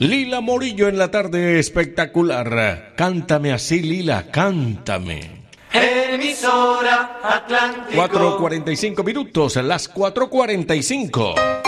Lila Morillo en la tarde espectacular. Cántame así, Lila, cántame. Emisora Atlántico. 4:45 minutos, las 4:45.